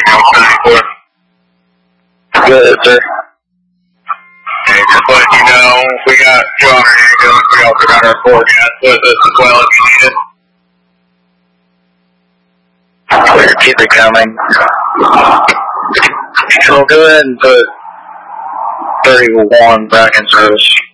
Good, sir. Hey, just letting you know, we got 200 ambulance. We also got our 4 gas with us as well if you need it. Clear, keep it coming. So go ahead and put 31 back in service.